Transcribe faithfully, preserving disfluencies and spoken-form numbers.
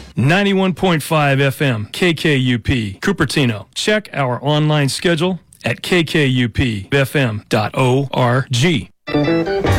ninety-one point five F M, K K U P, Cupertino. Check our online schedule at k k u p f m dot org.